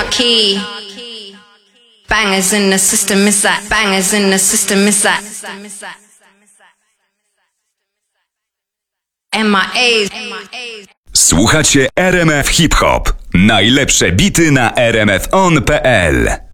anarchy. Bangers in the system, is that? Bangers in the system, is that? MIAs. Słuchacie RMF Hip Hop. Najlepsze bity na rmfon.pl.